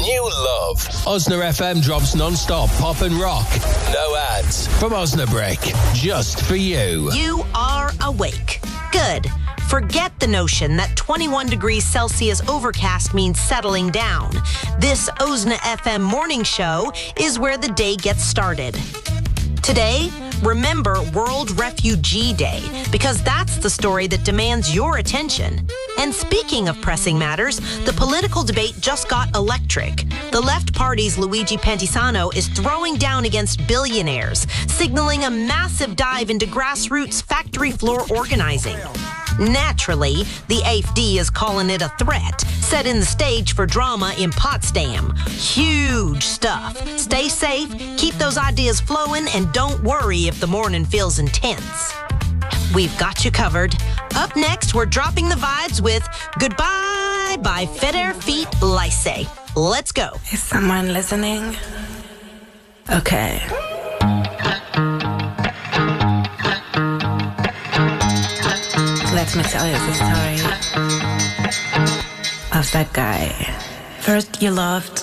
New love. Osna FM drops non-stop pop and rock. No ads. From Osnabrick. Just for you. You are awake. Good. Forget the notion that 21 degrees Celsius overcast means settling down. This Osna FM morning show is where the day gets started. Today, remember World Refugee Day, because that's the story that demands your attention. And speaking of pressing matters, the political debate just got electric. The left party's Luigi Pantisano is throwing down against billionaires, signaling a massive dive into grassroots factory floor organizing. Naturally, the AfD is calling it a threat, setting the stage for drama in Potsdam. Huge stuff. Stay safe, keep those ideas flowing, and don't worry if the morning feels intense. We've got you covered. Up next, we're dropping the vibes with Goodbye by Feder Feet Lycée. Let's go. Is someone listening? Okay. Let me tell you the story of that guy. First you loved,